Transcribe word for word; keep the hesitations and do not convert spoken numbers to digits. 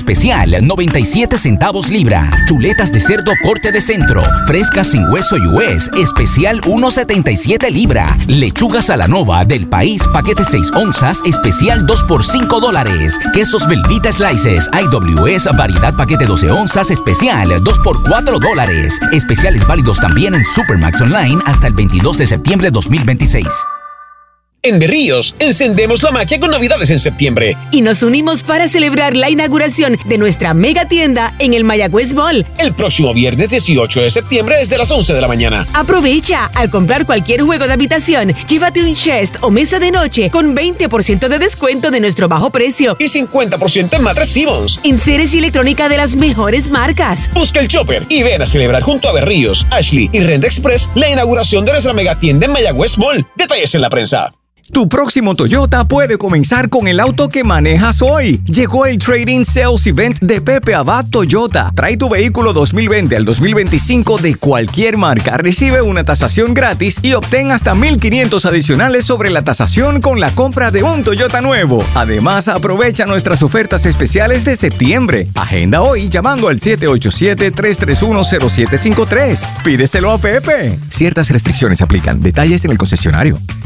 especial, noventa y siete centavos libra. Chuletas de cerdo corte de centro, frescas sin hueso U S, especial uno setenta y siete libra. Lechugas a la nova del país, paquete seis onzas, especial dos por cinco dólares. Quesos Velveeta Slices, I W S, variedad paquete doce onzas, especial dos por cuatro dólares. Especiales válidos también en Supermax Online hasta el veintidós de septiembre de dos mil veintiséis. En Berríos, encendemos la magia con Navidades en septiembre. Y nos unimos para celebrar la inauguración de nuestra mega tienda en el Mayagüez Mall. El próximo viernes dieciocho de septiembre desde las once de la mañana. Aprovecha, al comprar cualquier juego de habitación, llévate un chest o mesa de noche con veinte por ciento de descuento de nuestro bajo precio. Y cincuenta por ciento en Matres Simmons. Enseres y electrónica de las mejores marcas. Busca el shopper y ven a celebrar junto a Berríos, Ashley y Rent Express la inauguración de nuestra mega tienda en Mayagüez Mall. Detalles en la prensa. Tu próximo Toyota puede comenzar con el auto que manejas hoy. Llegó el Trading Sales Event de Pepe Abad Toyota. Trae tu vehículo dos mil veinte al dos mil veinticinco de cualquier marca. Recibe una tasación gratis y obtén hasta mil quinientos adicionales sobre la tasación con la compra de un Toyota nuevo. Además, aprovecha nuestras ofertas especiales de septiembre. Agenda hoy llamando al siete ocho siete, tres tres uno, cero siete cinco tres. Pídeselo a Pepe. Ciertas restricciones aplican. Detalles en el concesionario.